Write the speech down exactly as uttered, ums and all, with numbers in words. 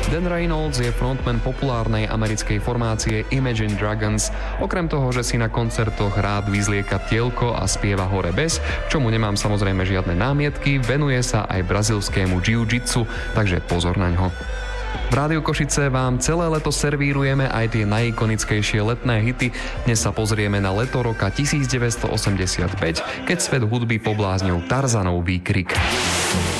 Dan Reynolds je frontman populárnej americkej formácie Imagine Dragons. Okrem toho, že si na koncertoch rád vyzlieka tielko a spieva hore bez, k čomu nemám samozrejme žiadne námietky, venuje sa aj brazilskému jiu-jitsu, takže pozor naňho. V Rádiu Košice vám celé leto servírujeme aj tie najikonickejšie letné hity. Dnes sa pozrieme na leto roka devätnásť osemdesiatpäť, keď svet hudby pobláznil Tarzanov výkrik.